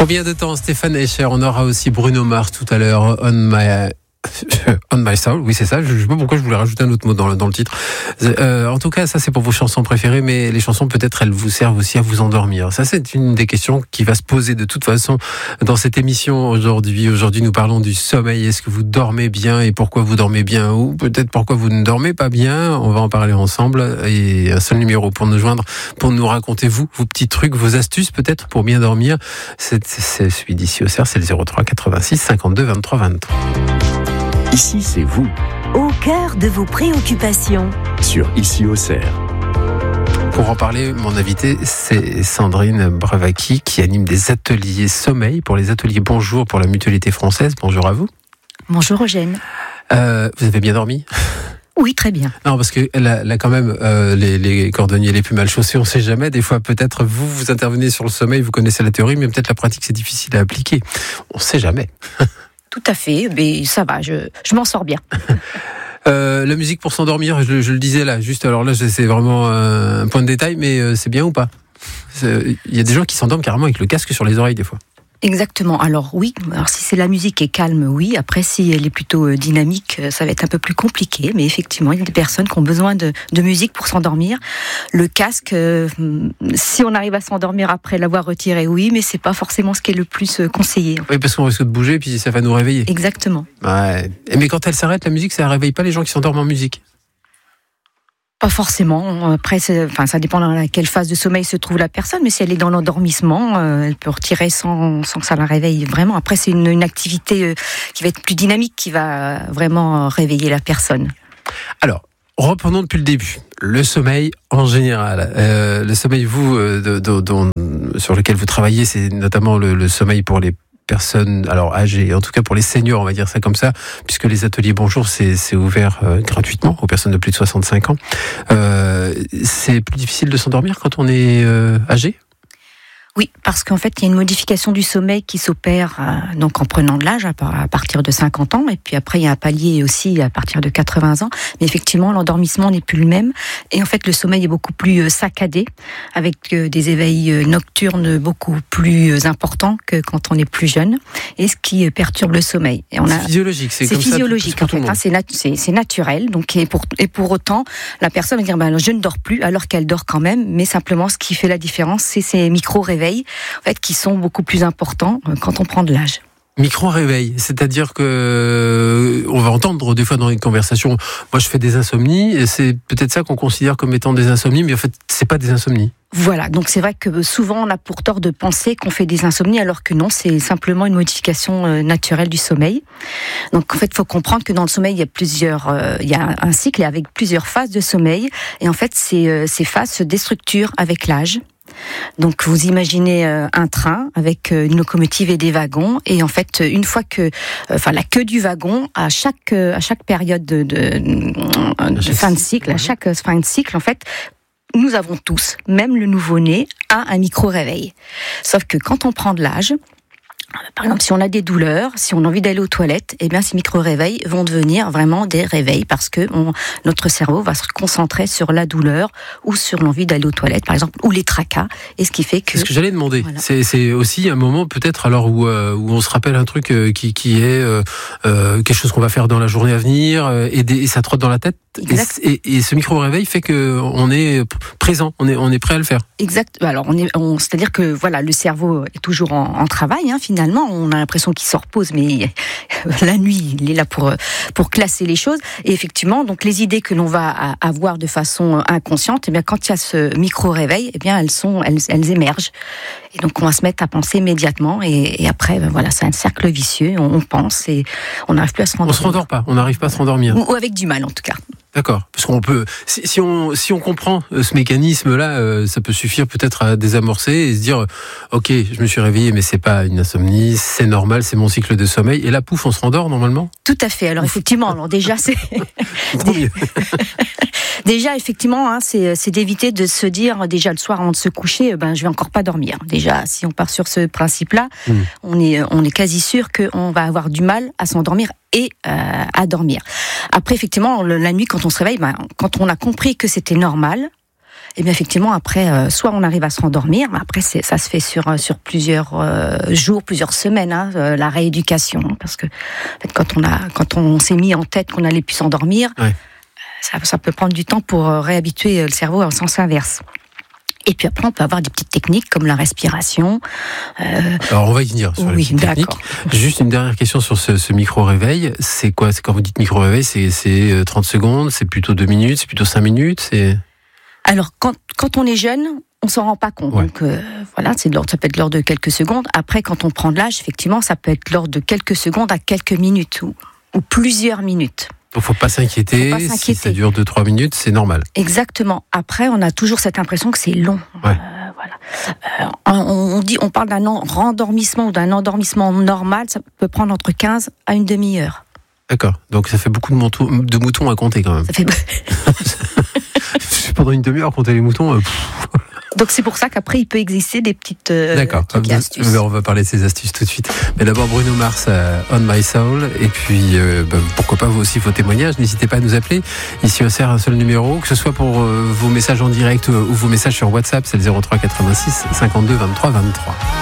Combien de temps Stéphane Escher? On aura aussi Bruno Mars tout à l'heure. On My Soul, oui c'est ça, je sais pas pourquoi je voulais rajouter un autre mot dans le titre. En tout cas, ça c'est pour vos chansons préférées, mais les chansons peut-être elles vous servent aussi à vous endormir. Ça c'est une des questions qui va se poser de toute façon dans cette émission aujourd'hui. Aujourd'hui nous parlons du sommeil. Est-ce que vous dormez bien et pourquoi vous dormez bien, ou peut-être pourquoi vous ne dormez pas bien? On va en parler ensemble, et un seul numéro pour nous joindre, pour nous raconter vos petits trucs, vos astuces peut-être pour bien dormir. C'est celui d'ici au CERF, c'est le 03 86 52 23 23. Ici, c'est vous. Au cœur de vos préoccupations. Sur Ici au CERF. Pour en parler, mon invité, c'est Sandrine Bravacki, qui anime des ateliers sommeil pour les ateliers Bonjour pour la Mutualité Française. Bonjour à vous. Bonjour Eugène. Vous avez bien dormi ? Oui, très bien. Non, parce que là quand même, les cordonniers les plus mal chaussés, on sait jamais. Des fois, peut-être vous intervenez sur le sommeil, vous connaissez la théorie, mais peut-être la pratique, c'est difficile à appliquer. On sait jamais. Tout à fait, mais ça va, je m'en sors bien. La musique pour s'endormir, je le disais là, juste alors là c'est vraiment un point de détail, mais c'est bien ou pas? Il y a des gens qui s'endorment carrément avec le casque sur les oreilles des fois. Exactement, alors oui, si c'est la musique est calme, oui, après si elle est plutôt dynamique, ça va être un peu plus compliqué, mais effectivement il y a des personnes qui ont besoin de musique pour s'endormir. Le casque, si on arrive à s'endormir après l'avoir retiré, oui, mais c'est pas forcément ce qui est le plus conseillé. Oui, parce qu'on risque de bouger, puis ça va nous réveiller. Exactement. Ouais. Mais quand elle s'arrête, la musique, ça réveille pas les gens qui s'endorment en musique? Pas forcément. Après, ça dépend dans quelle phase de sommeil se trouve la personne, mais si elle est dans l'endormissement, elle peut retirer sans que ça la réveille vraiment. Après, c'est une activité qui va être plus dynamique, qui va vraiment réveiller la personne. Alors, reprenons depuis le début. Le sommeil en général. Le sommeil, sur lequel vous travaillez, c'est notamment le sommeil pour les personnes âgées, en tout cas pour les seniors, on va dire ça comme ça, puisque les ateliers Bonjour, c'est ouvert gratuitement aux personnes de plus de 65 ans. C'est plus difficile de s'endormir quand on est âgé ? Oui, parce qu'en fait, il y a une modification du sommeil qui s'opère donc en prenant de l'âge à partir de 50 ans, et puis après il y a un palier aussi à partir de 80 ans. Mais effectivement, l'endormissement n'est plus le même, et en fait le sommeil est beaucoup plus saccadé, avec des éveils nocturnes beaucoup plus importants que quand on est plus jeune, et ce qui perturbe le sommeil. Et c'est physiologique, c'est comme physiologique ça. En fait, c'est naturel. Donc et pour autant, la personne va dire je ne dors plus, alors qu'elle dort quand même. Mais simplement, ce qui fait la différence, c'est ces micro-réveils. En fait, qui sont beaucoup plus importants quand on prend de l'âge. Micro-réveil, c'est-à-dire que on va entendre des fois dans les conversations, moi je fais des insomnies, et c'est peut-être ça qu'on considère comme étant des insomnies, mais en fait c'est pas des insomnies. Voilà, donc c'est vrai que souvent on a pour tort de penser qu'on fait des insomnies, alors que non, c'est simplement une modification naturelle du sommeil. Donc en fait, il faut comprendre que dans le sommeil, il y a un cycle et avec plusieurs phases de sommeil, et en fait ces phases se déstructurent avec l'âge. Donc vous imaginez un train avec une locomotive et des wagons, et en fait une fois que la queue du wagon à chaque période de fin de cycle, à chaque fin de cycle en fait, nous avons tous, même le nouveau-né, un micro-réveil. Sauf que quand on prend de l'âge, par exemple, si on a des douleurs, si on a envie d'aller aux toilettes, eh bien, ces micro-réveils vont devenir vraiment des réveils, parce que notre cerveau va se concentrer sur la douleur ou sur l'envie d'aller aux toilettes, par exemple, ou les tracas, et ce qui fait que... C'est ce que j'allais demander. Voilà. C'est aussi un moment, peut-être, où on se rappelle un truc qui est quelque chose qu'on va faire dans la journée à venir, et ça trotte dans la tête. Et ce micro-réveil fait qu'on est présent, on est prêt à le faire. Exact. Alors, c'est-à-dire que voilà, le cerveau est toujours en travail, finalement. On a l'impression qu'il se repose, mais la nuit, il est là pour classer les choses. Et effectivement, donc les idées que l'on va avoir de façon inconsciente, eh bien, quand il y a ce micro-réveil, eh bien, elles émergent. Et donc, on va se mettre à penser immédiatement. Et après, voilà, c'est un cercle vicieux. On pense et on n'arrive plus à se rendormir. On se rendort pas. On n'arrive pas à se rendormir. Ou avec du mal, en tout cas. D'accord, parce qu'on peut, si on comprend ce mécanisme-là, ça peut suffire peut-être à désamorcer et se dire, ok, je me suis réveillé, mais c'est pas une insomnie, c'est normal, c'est mon cycle de sommeil. Et là, pouf, on se rendort normalement. Tout à fait. Alors effectivement, déjà c'est déjà effectivement, c'est d'éviter de se dire déjà le soir avant de se coucher, je vais encore pas dormir. Déjà, si on part sur ce principe-là, on est quasi sûr qu'on va avoir du mal à s'endormir et à dormir. Après, effectivement, la nuit, quand on se réveille, quand on a compris que c'était normal, Et bien effectivement, après, soit on arrive à se rendormir, mais après ça se fait sur plusieurs jours, plusieurs semaines, la rééducation, parce que en fait, quand on s'est mis en tête qu'on allait plus s'endormir, ça peut prendre du temps pour réhabituer le cerveau en sens inverse. Et puis après, on peut avoir des petites techniques comme la respiration. Alors, on va y venir sur les petites techniques. Juste une dernière question sur ce micro-réveil. C'est quoi? Quand vous dites micro-réveil, c'est 30 secondes, c'est plutôt 2 minutes, c'est plutôt 5 minutes, Alors, quand on est jeune, on s'en rend pas compte. Donc, voilà, ça peut être l'ordre de quelques secondes. Après, quand on prend de l'âge, effectivement, ça peut être l'ordre de quelques secondes à quelques minutes ou plusieurs minutes. Donc, faut pas s'inquiéter. Si ça dure 2-3 minutes, c'est normal. Exactement. Après, on a toujours cette impression que c'est long. Ouais. On parle d'un rendormissement ou d'un endormissement normal, ça peut prendre entre 15 à une demi-heure. D'accord. Donc, ça fait beaucoup de moutons à compter quand même. Ça fait... Pendant une demi-heure, compter les moutons... Donc c'est pour ça qu'après il peut exister des petites astuces. On va parler de ces astuces tout de suite. Mais d'abord Bruno Mars, On My Soul, et puis pourquoi pas vous aussi vos témoignages. N'hésitez pas à nous appeler. Ici au CER, un seul numéro, que ce soit pour vos messages en direct ou vos messages sur WhatsApp, c'est le 03 86 52 23 23.